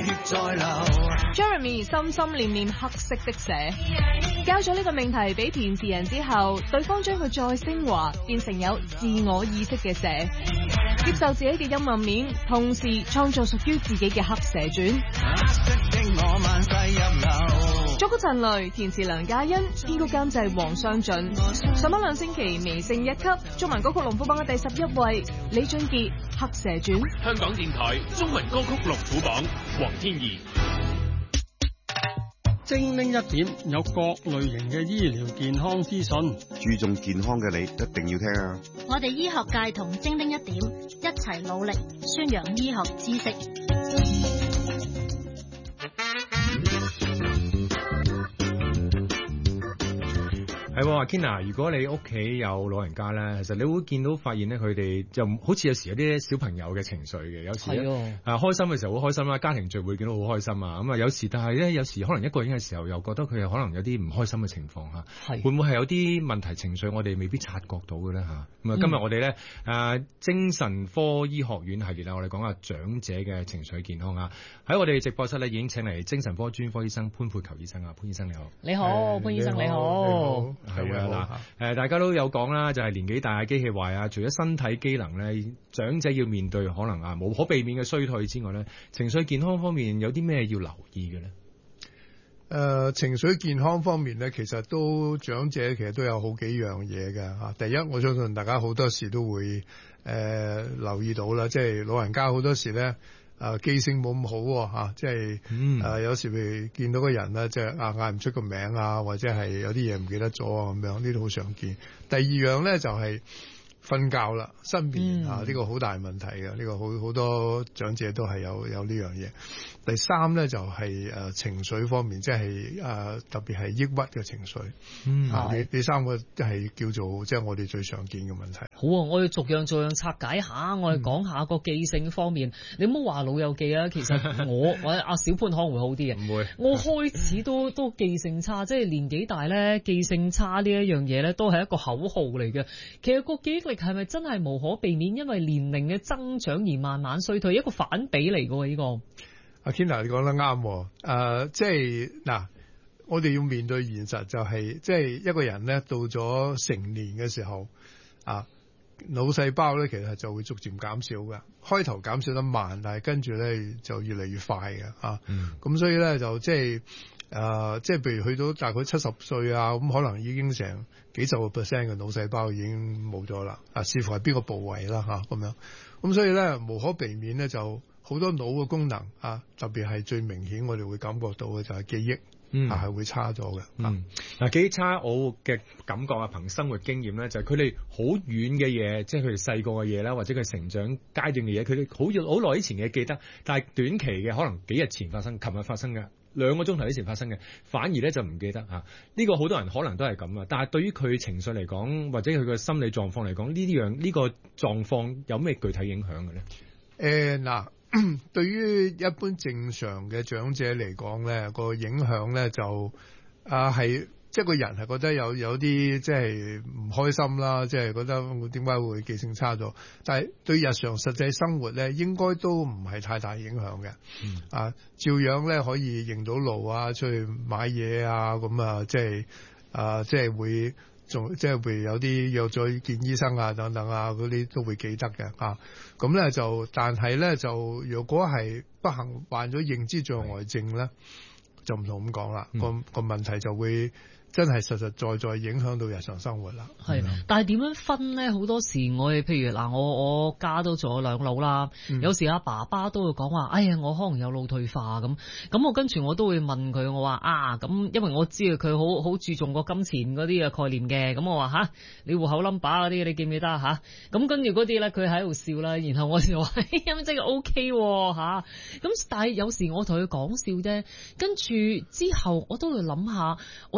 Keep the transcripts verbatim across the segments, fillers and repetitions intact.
血在流。 Jeremy 心心念念黑色的蛇，交咗呢個命題俾填詞人之後，對方將佢再升華，變成有自我意識嘅蛇，接受自己嘅陰暗面，同時創造屬於自己嘅黑蛇傳。作曲陳雷，填詞梁嘉欣，編曲監製黃尚俊。上榜兩星期微升一級，中文歌曲龍虎榜嘅第十一位，李俊傑《黑蛇傳》。 香港電台中文歌曲龍虎榜，黃天怡。 精靈一點有各類型嘅醫療健康資訊， 注重健康嘅你一定要聽啊！ 我哋醫學界同精靈一點一齊努力宣揚醫學知識。 係阿 Kina， 如果你屋企有老人家咧，其實你會見到發現咧，佢哋就好似有時有啲小朋友嘅情緒嘅，有時咧啊開心嘅時候好開心啦，家庭聚會見到好開心啊，咁啊有時但係咧有時可能一個人嘅時候又覺得佢可能有啲唔開心嘅情況嚇，會唔會係有啲問題情緒我哋未必察覺到嘅咧嚇？咁啊、嗯、今日我哋咧誒精神科醫學院系列啊，我哋講下長者嘅情緒健康啊，喺我哋直播室咧已經請嚟精神科專科醫生潘佩球醫生啊，潘醫生你好， 你好，潘醫生你好。 係啊嗱，誒大家都有講啦，就係、是、年紀大、機器壞啊，除咗身體機能咧，長者要面對可能啊無可避免嘅衰退之外咧，情緒健康方面有啲咩要留意嘅咧？誒、 呃，情緒健康方面咧，其實都長者其實都有好幾樣嘢嘅嚇。第一，我相信大家好多時都會誒、呃、留意到啦，即係老人家好多時咧。誒記性冇咁好喎嚇，即係誒有時會見到個人咧，即係啊嗌唔出個名啊，或者係有啲嘢唔記得咗啊咁樣，呢啲好常見。第二樣咧就係瞓覺啦，失眠啊，呢個好大問題嘅，呢個好好多長者都係有有呢樣嘢。第三咧就係誒情緒方面，即係誒特別係抑鬱嘅情緒。嗯，啊，呢呢三個係叫做即係我哋最常見嘅問題。 好啊，我要逐樣逐樣拆解下，我哋講下個記性方面。嗯、你唔好話老友記啊，其實我或者阿小潘可能會好啲嘅。唔會，我開始都都記性差，即係年紀大咧，記性差呢一樣嘢咧，都係一個口號嚟嘅。其實個記憶力係咪真係無可避免因為年齡嘅增長而慢慢衰退？一個反比嚟嘅喎呢個。 阿 Kina 你講得啱，誒、呃，即係嗱，我哋要面對現實，就係、是、即係一個人咧到咗成年嘅時候，啊，腦細胞咧其實就會逐漸減少嘅，開頭減少得慢，但係跟住咧就越嚟越快嘅，啊，咁、嗯、所以咧就即係誒、呃，即係譬如去到大概七十歲啊，咁可能已經成幾十個 percent 嘅腦細胞已經冇咗啦，啊，視乎係邊個部位啦嚇咁樣，咁所以咧無可避免咧就。好多腦嘅功能啊，特別係最明顯，我哋會感覺到嘅就係記憶，嗯，係會差咗嘅。 嗯，嗱、啊，記憶差，我嘅感覺啊，憑生活經驗咧，就係佢哋好遠嘅嘢，即係佢哋細個嘅嘢啦，或者佢成長階段嘅嘢，佢哋好好耐以前嘅記得，但係短期嘅可能幾日前發生，琴日發生嘅，兩個鐘頭以前發生嘅，反而咧就唔記得嚇。呢、啊這個好多人可能都係咁啊，但係對於佢情緒嚟講，或者佢嘅心理狀況嚟講，呢啲樣呢個狀況有咩具體影響嘅咧？ 誒嗱、呃。對於一般正常嘅長者嚟講咧，個影響咧就啊係即係個人係覺得有有啲即係唔開心啦，即係覺得我點解會記性差咗？但係對日常實際生活咧，應該都唔係太大影響嘅。嗯、啊，照樣咧可以認到路啊，出去買嘢啊，咁啊即係啊即係會。仲即係會有啲約咗見醫生啊等等啊嗰啲都會記得嘅啊，咁咧就但係咧就如果係不幸患咗認知障礙症咧，就唔同咁講啦，個個問題就會真係實實在在影響到日常生活啦。 係，但係點樣分咧？好多時我哋譬如嗱，我我家都做咗兩老啦，嗯、有時阿爸爸都會講話，哎呀，我可能有腦退化咁。咁我跟住我都會問佢，我話啊，咁因為我知道佢好好注重個金錢嗰啲嘅概念嘅。咁我話吓，你戶口 number 嗰啲，你記唔記得吓？咁跟住嗰啲咧，佢喺度笑啦。然後我就話，咁真係 O K 吓。咁但係有時我同佢講笑啫，跟住之後我都會諗下，我有冇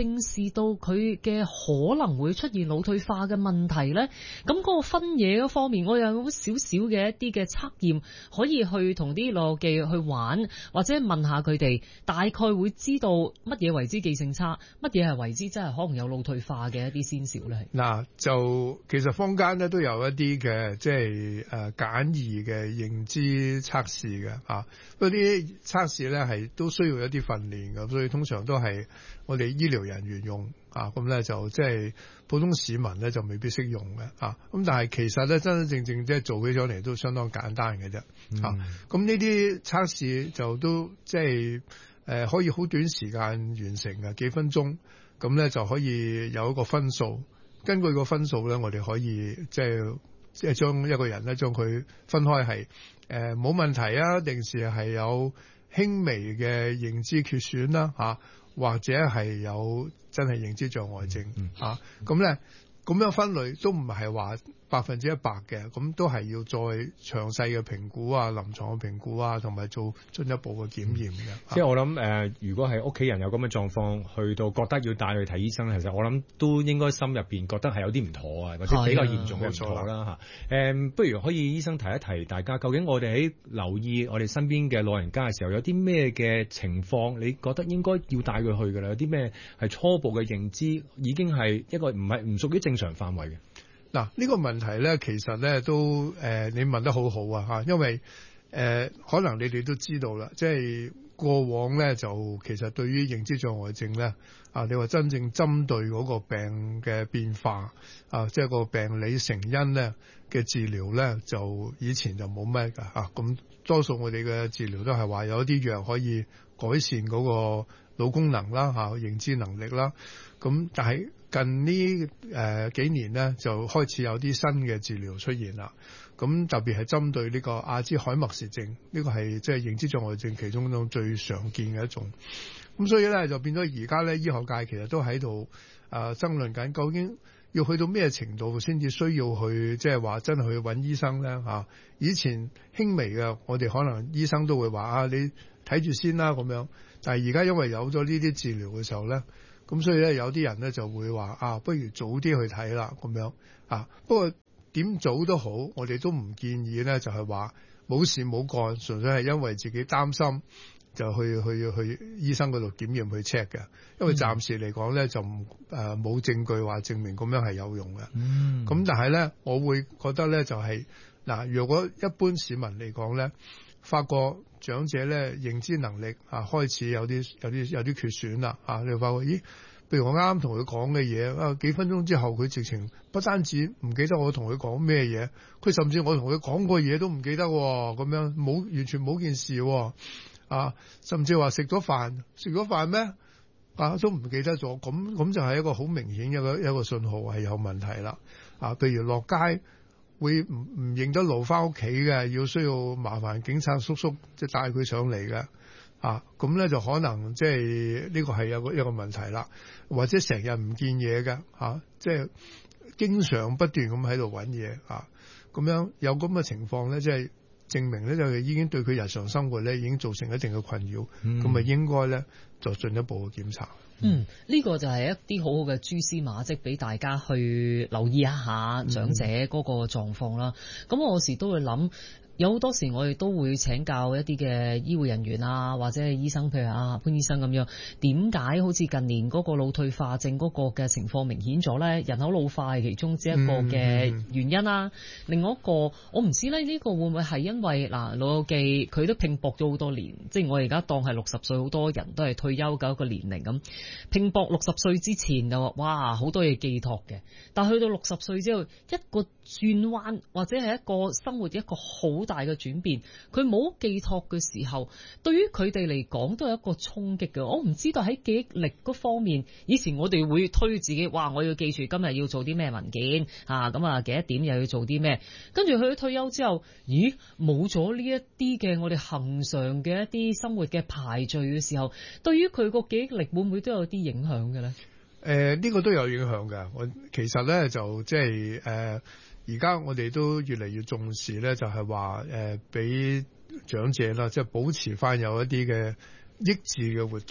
正視到佢嘅可能會出現腦退化嘅問題咧？咁嗰個分野嗰方面，我有少少嘅一啲嘅測驗，可以去同啲老友記去玩，或者問下佢哋，大概會知道乜嘢為之記性差，乜嘢係為之真係可能有腦退化嘅一啲先兆咧。 嗱，就其實坊間咧都有一啲嘅即係誒簡易嘅認知測試嘅啊，嗰啲測試咧係都需要一啲訓練嘅，所以通常都係我哋醫療人員用啊，咁咧就即係普通市民咧就未必識用嘅啊，咁但係其實咧真真正正即係做起咗嚟都相當簡單嘅啫啊，咁呢啲測試就都即係誒可以好短時間完成嘅，幾分鐘，咁咧就可以有一個分數。根據個分數咧，我哋可以即係即係將一個人咧，將佢分開係誒冇問題啊，定是係有輕微嘅認知缺損啦嚇，或者係有真係認知障礙症嚇。咁咧咁樣分類都唔係話百分之一百嘅，咁都係要再詳細嘅評估啊、臨床嘅評估啊，同埋做進一步嘅檢驗嘅。 即係我諗誒、呃，如果係屋企人有咁嘅狀況，去到覺得要帶去睇醫生，其實我諗都應該心入邊覺得係有啲唔妥啊，或者比較嚴重嘅唔妥啦嚇。誒、嗯，不如可以醫生提一提大家，究竟我哋喺留意我哋身邊嘅老人家嘅時候，有啲咩嘅情況，你覺得應該要帶佢去㗎啦？有啲咩係初步嘅認知，已經係一個唔係唔屬於正常範圍嘅。 嗱，呢個問題咧，其實咧都誒、呃，你問得好好啊嚇，因為誒、呃、可能你哋都知道啦，即係過往咧就其實對於認知障礙症咧啊，你話真正針對嗰個病嘅變化啊，即係個病理成因咧嘅治療咧，就以前就冇咩㗎嚇，咁多數我哋嘅治療都係話有一啲藥可以改善嗰個腦功能啦嚇，認知能力啦，咁但係近呢誒、呃、幾年咧，就開始有啲新嘅治療出現啦。咁特別係針對呢個阿茲海默氏症，呢、這個係即係認知障礙症其中一種最常見嘅一種。咁所以咧就變咗而家咧醫學界其實都喺度誒爭論緊，究竟要去到咩程度先至需要去即係話真係去揾醫生咧嚇、啊？以前輕微嘅，我哋可能醫生都會話啊，你睇住先啦咁樣。但係而家因為有咗呢啲治療嘅時候咧。咁所以咧，有啲人咧就會話啊，不如早啲去睇啦，咁樣啊。不過點早都好，我哋都唔建議咧，就係話冇事冇幹，純粹係因為自己擔心就去去去醫生嗰度檢驗去 check 嘅。因為暫時嚟講咧就誒冇證據話證明咁樣係有用嘅。嗯。咁但係咧，我會覺得咧就係、是、嗱，如果一般市民嚟講咧，發覺長者咧認知能力啊開始有啲有啲有啲缺損啦啊！你發覺咦，譬如我啱啱同佢講嘅嘢啊，幾分鐘之後佢直情不單止唔記得我同佢講咩嘢，佢甚至我同佢講過嘢都唔記得喎，咁樣冇完全冇件事喎啊！甚至話食咗飯食咗飯咩啊都唔記得咗，咁咁就係一個好明顯嘅一個一個信號係有問題啦啊！譬如落街。會唔唔認得路翻屋企嘅，要需要麻煩警察叔叔即係帶佢上嚟嘅啊，咁咧就可能即係呢個係有個一個問題啦，或者成日唔見嘢嘅嚇，即係經常不斷咁喺度揾嘢啊，咁樣有咁嘅情況咧，即係證明咧就係已經對佢日常生活咧已經造成一定嘅困擾，咁咪、嗯、應該咧就進一步嘅檢查。 嗯，呢、這個就係一啲好好嘅蛛絲馬跡俾大家去留意一下長者嗰個狀況啦。咁、嗯、我有時都會諗。有好多時我哋都會請教一啲嘅醫護人員啊，或者係醫生，譬如啊潘醫生咁樣，點解好似近年嗰個腦退化症嗰個嘅情況明顯咗咧？人口老化係其中之一個嘅原因啦。嗯、另外一個我唔知咧，呢、這個會唔會係因為嗱老友記佢都拼搏咗好多年，即係我而家當係六十歲，好多人都係退休嘅一個年齡咁，拼搏六十歲之前就話哇好多嘢寄託嘅，但係去到六十歲之後一個轉彎或者係一個生活一個好大嘅轉變，佢冇寄託嘅時候，對於佢哋嚟講都係一個衝擊嘅。我唔知道喺記憶力嗰方面，以前我哋會推自己，哇！我要記住今日要做啲咩文件啊，咁啊幾多點又要做啲咩？跟住去咗退休之後，咦？冇咗呢一啲嘅我哋恆常嘅一啲生活嘅排序嘅時候，對於佢個記憶力會唔會都有啲影響嘅咧？誒、 呃，呢、這個都有影響嘅。我其實咧就即係誒。呃而家我哋都越嚟越重視咧，就係話誒，俾長者啦，即係保持翻有一啲嘅益智嘅活動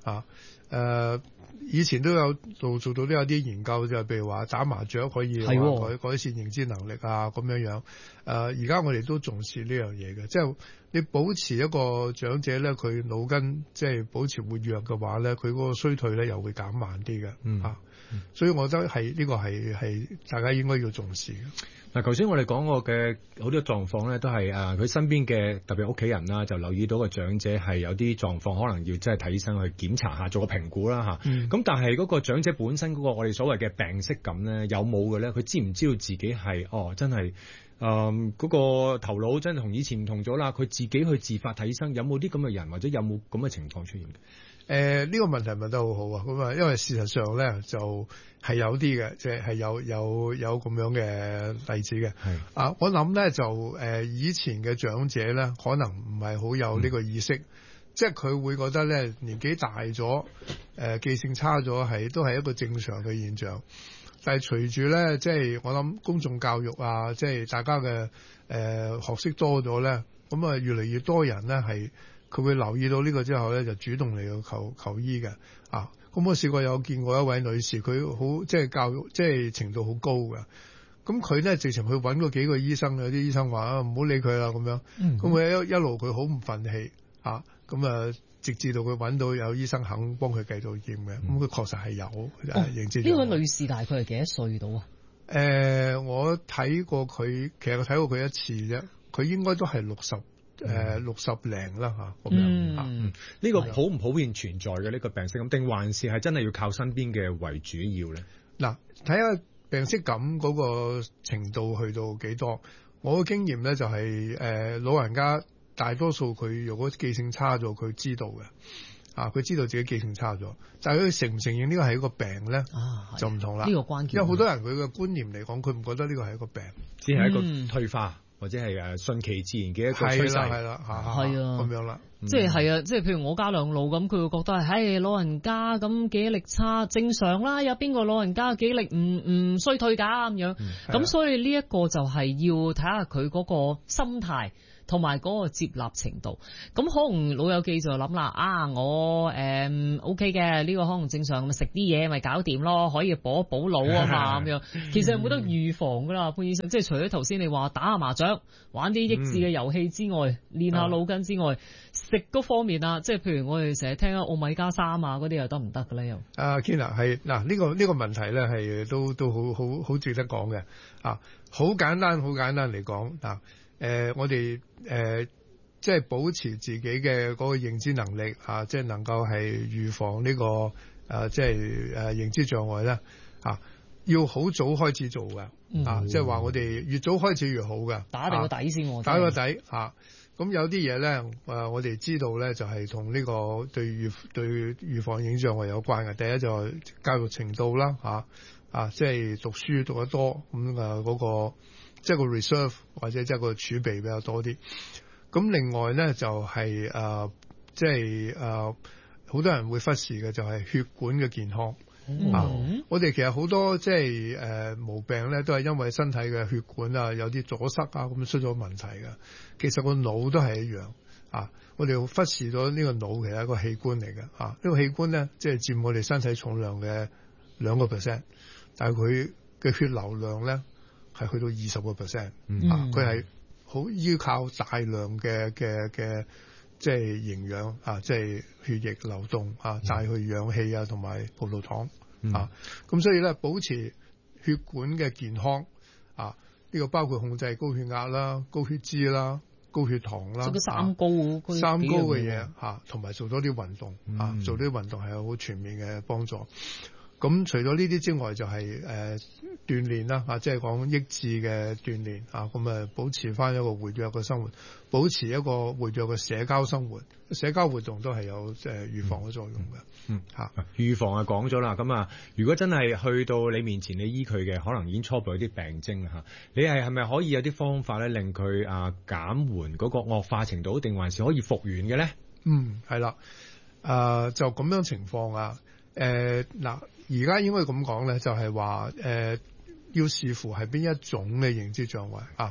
啊。誒、呃，以前都有做做到都有啲研究，就係譬如話打麻雀可以改改善認知能力啊，咁樣樣。誒、呃，而家我哋都重視呢樣嘢嘅，即係你保持一個長者咧，佢腦筋即係保持活躍嘅話咧，佢嗰個衰退咧又會減慢啲嘅。嗯啊，所以我覺得係呢、這個係係大家應該要重視嘅。 嗱，頭先我哋講過嘅好多狀況咧，都係誒佢身邊嘅特別屋企人啦，就留意到個長者係有啲狀況，可能要真係睇醫生去檢查下，做個評估啦嚇。咁、嗯、但係嗰個長者本身嗰個我哋所謂嘅病識感咧，有冇嘅咧？佢知唔知道自己係哦真係誒嗰個頭腦真係同以前唔同咗啦？佢自己去自發睇醫生，有冇啲咁嘅人，或者有冇咁嘅情況出現嘅？ 誒、呃、呢、這個問題問得好好啊！咁啊，因為事實上咧就係有啲嘅，即係係有有有咁樣嘅例子嘅。係啊，我諗咧就誒、呃、以前嘅長者咧，可能唔係好有呢個意識，嗯、即係佢會覺得咧年紀大咗，誒、呃、記性差咗，係都係一個正常嘅現象。但係隨住咧，即係我諗公眾教育啊，即係大家嘅誒、呃、學識多咗咧，咁啊越嚟越多人咧係。佢會留意到呢個之後咧，就主動嚟到求求醫嘅啊！咁我試過有見過一位女士，佢好即係教育即係程度好高嘅。咁佢咧直情去揾過幾個醫生，有啲醫生話啊唔好理佢啦咁樣。咁佢一一路佢好唔憤氣啊！咁啊，直至到佢揾到有醫生肯幫佢繼續驗嘅，咁佢確實係有認知。 呢位女士大概係幾多歲到啊？ 誒、呃，我睇過佢，其實我睇過佢一次啫，佢應該都係六十。誒、呃、六十零啦嚇，咁樣嚇，呢、 嗯呢個普唔普遍存在嘅呢、呢個病識感，定還是係真係要靠身邊嘅為主要咧？ 嗱，睇下病識感嗰個程度去到幾多？我嘅經驗咧就係、是、誒、呃、老人家大多數佢如果記性差咗，佢知道嘅，啊佢知道自己記性差咗，但係佢承唔承認呢個係一個病咧、啊，就唔同啦。呢、 呢個關鍵， 因為好多人佢嘅觀念嚟講，佢唔覺得呢個係一個病， 只係一個退化。嗯或者係誒順其自然嘅一個趨勢， 係啦，係啊， 咁樣啦， 即係係啊，即係譬如我家兩老咁，佢會覺得係，唉，老人家咁記憶力差，正常啦。有邊個老人家記憶力唔唔衰退㗎咁樣？咁、嗯、所以呢一個就係要睇下佢嗰個心態。同埋嗰個接納程度，咁可能老友記就諗啦，啊我誒、嗯、OK 嘅，呢、呢個可能正常，咪食啲嘢咪搞掂咯，可以補一補腦啊嘛咁樣。其實有冇得預防噶啦，潘醫生？即係除咗頭先你話打下麻雀、玩啲益智嘅遊戲之外，嗯、練下腦筋之外，食嗰方面啊，即係譬如我哋成日聽啊奧米加三啊嗰啲又得唔得嘅咧？又啊 Kina 係嗱呢個呢、呢個問題咧係都都好好好值得講嘅啊，好簡單好簡單嚟講嗱。誒、呃，我哋誒、呃，即係保持自己嘅嗰個認知能力啊，即係能夠係預防呢、這個誒、啊，即係誒、啊、認知障礙咧啊，要好早開始做嘅啊，嗯、即係話我哋越早開始越好嘅， 打定個底先我、啊， 打個底嚇。咁、啊、有啲嘢咧，誒、啊，我哋知道咧，就係同呢個對預對預防認知障礙有關嘅。第一就係教育程度啦，嚇啊，即係讀書讀得多咁啊嗰個。即係個 reserve 或者即係個儲備比較多啲。咁另外咧就係、是、誒、呃，即係誒，好、呃、多人會忽視嘅就係血管嘅健康、嗯、啊。我哋其實好多即係誒、呃、毛病咧，都係因為身體嘅血管啊有啲阻塞啊，咁出咗問題嘅。其實個腦都係一樣啊。我哋忽視咗呢個腦其實係一個器官嚟嘅啊。呢、這個器官咧即係佔我哋身體重量嘅兩個 percent， 但係佢嘅血流量咧，係去到二十個 percent， 啊！佢係好依靠大量嘅嘅嘅，即係營養啊，即係血液流動啊，帶去氧氣啊，同埋葡萄糖啊。咁所以咧，保持血管嘅健康啊，呢、呢個包括控制高血壓啦、高血脂啦、高血糖啦， 即係三高， 啊、三高嘅嘢嚇，同埋做多啲運動啊，做啲運動係有好全面嘅幫助。咁除咗呢啲之外，就係、是、誒、呃、鍛鍊啦，啊，即係講益智嘅鍛鍊啊，咁啊保持翻一個活躍嘅生活，保持一個活躍嘅社交生活，社交活動都係有誒、呃、預防嘅作用嘅。嗯，嚇、嗯、 預防啊講咗啦，咁啊，如果真係去到你面前你醫佢嘅，可能已經初步有啲病徵嚇，你係係咪可以有啲方法咧，令佢啊減緩嗰個惡化程度，定還是可以復原嘅咧？ 嗯，係啦，誒、呃、就咁樣情況啊，誒嗱。而家應該咁講咧，就係話誒要視乎係邊一種嘅認知障礙啊。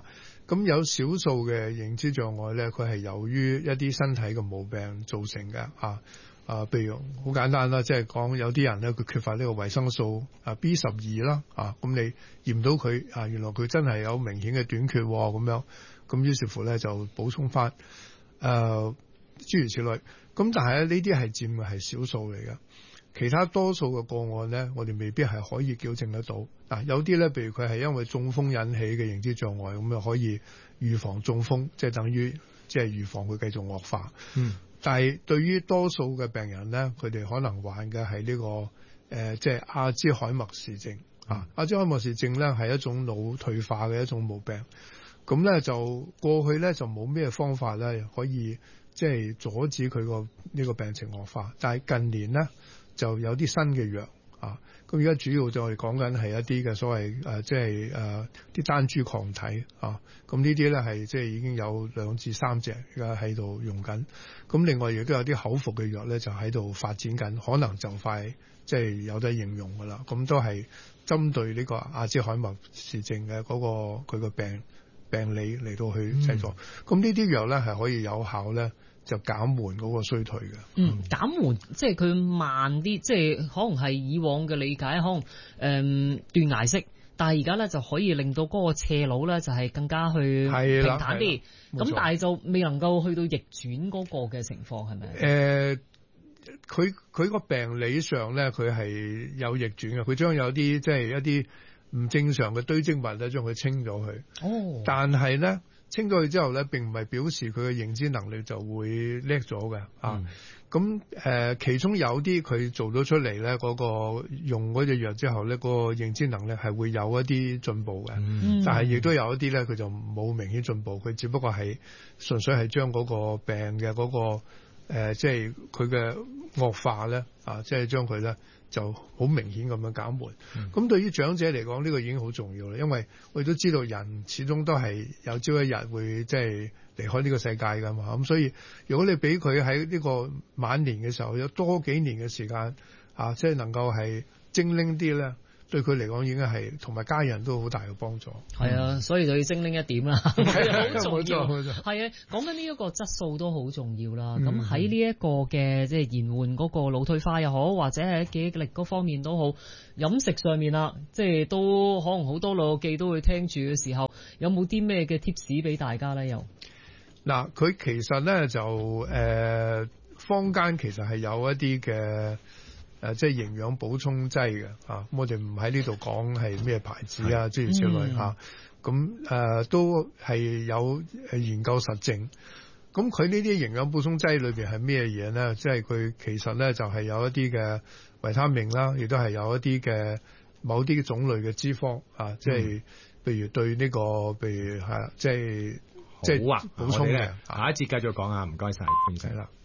咁有少數嘅認知障礙咧，佢係由於一啲身體嘅毛病造成嘅啊啊，譬如好簡單啦，即係講有啲人咧佢缺乏呢個維生素啊 B 十二啦啊，咁你驗到佢啊，原來佢真係有明顯嘅短缺咁樣，咁於是乎咧就補充翻誒、呃、諸如此類。咁但係咧呢啲係佔嘅係少數嚟嘅。其他多數嘅個案咧，我哋未必係可以矯正得到。嗱、啊，有啲咧，譬如佢係因為中風引起嘅認知障礙，咁就可以預防中風，即係等於即係預防佢繼續惡化。嗯。但係對於多數嘅病人咧，佢哋可能患嘅係呢個誒、呃，即係阿茲海默氏症。啊，阿茲海默氏症咧係一種腦退化嘅一種毛病。咁咧就過去咧就冇咩方法咧可以即係阻止佢個呢個病情惡化，但係近年咧，就有啲新嘅藥啊，咁而家主要就係講緊係一啲嘅所謂誒、呃，即係誒啲單株抗體啊，咁呢啲咧係即係已經有兩至三隻而家喺度用緊，咁另外亦都有啲口服嘅藥咧就喺度發展緊，可能就快即係有得應用噶啦，咁都係針對呢個阿茲海默氏症嘅嗰個佢個病病理嚟到去製作，咁、嗯、呢啲藥咧係可以有效咧。就減緩嗰個衰退嘅。 嗯，減緩即係佢慢啲，即係可能係以往嘅理解，可能誒、嗯、斷崖式，但係而家咧就可以令到嗰個斜路咧就係更加去平坦啲。咁但係就未能夠去到逆轉嗰個嘅情況，係咪？誒、 呃，佢佢個病理上咧，佢係有逆轉嘅，佢將有啲即係一啲唔正常嘅堆積物咧，將佢清咗佢。哦，但係咧。清咗佢之後咧，並唔係表示佢嘅認知能力就會叻咗嘅啊。咁誒、嗯呃，其中有啲佢做咗出嚟咧，嗰、嗰個用嗰隻藥之後咧，嗰、嗰個認知能力係會有一啲進步嘅。嗯、但係亦都有一啲咧，佢就冇明顯進步，佢只不過係純粹係將嗰個病嘅嗰、嗰個誒，即係佢嘅惡化咧啊，即係將佢咧。就好明顯咁樣減緩。咁、嗯、對於長者嚟講，呢、呢個已經好重要啦。因為我哋都知道人始終都係有朝一日會即係離開呢個世界㗎嘛。咁所以如果你俾佢喺呢個晚年嘅時候有多幾年嘅時間啊，即係能夠係精靈啲咧，對佢嚟講已經係同埋家人都好大嘅幫助。係啊， 所以就要精靈一點啦，好重要。係啊，講緊呢一個質素都好重要啦。咁喺呢一個嘅即係延緩嗰個腦退化又好，或者係記憶力嗰方面都好，飲食上面啦，即係都可能好多老友記都會聽住嘅時候，有冇啲咩嘅 tips 俾大家咧？又嗱，佢其實咧就誒、呃，坊間其實係有一啲嘅。誒、呃，即係營養補充劑嘅嚇，咁、啊、我哋唔喺呢度講係咩牌子啊，諸如此類嚇。咁、啊、誒、呃、都係有研究實證。咁佢呢啲營養補充劑裏邊係咩嘢咧？即係佢其實咧就係、是、有一啲嘅維他命啦，亦都係有一啲嘅某啲種類嘅脂肪啊，即係譬如對呢、這個譬如係即係即係補充嘅。 下一節繼續講啊，唔該晒，唔使啦。